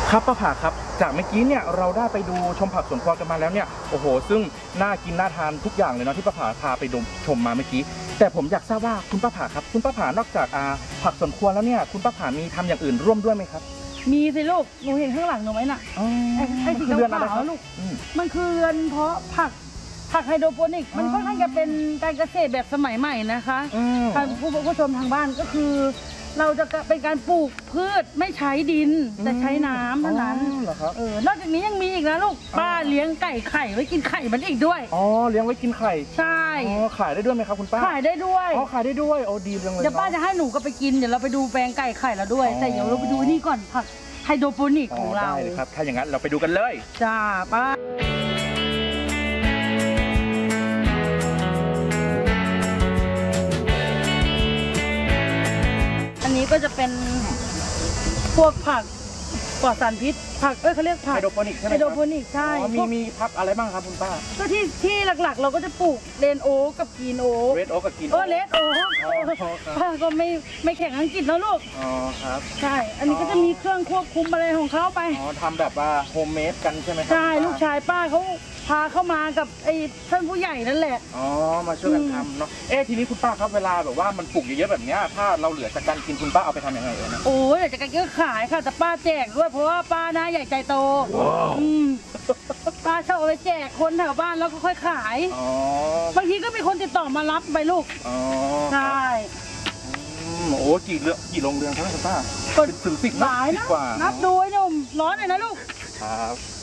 ครับป้าผ่าครับจากเมื่อกี้เนี่ยเราได้ไปดูชมผักสวนครัวกันมาแล้วเนี่ยโอ้โหซึ่งน่ากินน่าทานทุกอย่างเลยเนาะที่ป้าผ่าพาไปดูชมมาเมื่อกี้แต่ผมอยากทราบว่าคุณป้าผ่าครับคุณป้าผ่านอกจากผักสวนครัวแล้วเนี่ยคุณป้าผ่ามีทำอย่างอื่นร่วมด้วยไหมครับมีสิลูกหนูเห็นข้างหลังหนูไหมน่ะไอ้สีขาวๆลูกมันคือเรือนเพาะผักไฮโดรโปนิกมันค่อนข้างจะเป็นการเกษตรแบบสมัยใหม่นะคะผู้ชมทางบ้านก็คือเราจะเป็นการปลูกพืชไม่ใช้ดินแต่ใช้น้ำเท่านั้นนอกจากนี้ยังมีอีกนะลูกป้าเลี้ยงไก่ไข่ไว้กินไข่มันอีกด้วยอ๋อเลี้ยงไว้กินไข่ใช่ขายได้ด้วยไหมครับคุณป้าขายได้ด้วยขายได้ด้วยโอ้ดีจังเลยเดี๋ยวป้าจะให้หนูก็ไปกินเดี๋ยวเราไปดูแปลงไก่ไข่แล้วด้วยแต่เดี๋ยวเราไปดูนี่ก่อนผักไฮโดรโปนิกของเราได้เลยครับถ้าอย่างนั้นเราไปดูกันเลยจ้าป้าอันนี้ก็จะเป็นพวกผักปลอดสารพิษผักเขาเรียกผักไฮโดรโปนิกใช่ไหมไฮโดรโปนิกใช่มีผักอะไรบ้างครับคุณป้าก็ที่หลักๆเราก็จะปลูกเรนโอ๊กกับกรีนโอ๊กเรดโอ๊กกับกรีนโอ๊กเรดโอ๊กป้าก็ไม่แข่งอังกฤษแล้วลูกอ๋อครับใช่อันนี้ก็จะมีเครื่องควบคุมอะไรของเขาไปอ๋อทำแบบว่าโฮมเมดกันใช่ไหมครับใช่ลูกชายป้าเขาพาเข้ามากับไอ้ท่านผู้ใหญ่นั่นแหละอ๋อมาช่วยกันทำเนาะทีนี้คุณป้าครับเวลาแบบว่ามันปลูกเยอะๆแบบนี้ถ้าเราเหลือจากการกินคุณป้าเอาไปทำยังไงนะโอ้ยจากการก็ขายค่ะแต่ป้าแจกด้วยเพราะว่าป้าหน้าใหญ่ใจโตป้าชอบเอาไปแจกคนแถวบ้านแล้วก็ค่อยขายบางทีก็มีคนติดต่อมารับไปลูกใช่โอ้กี่โรงเรือนครับคุณป้าถึง10 หลายนะนับดูไอ้หนุ่มร้อนเลยนะลูกครับ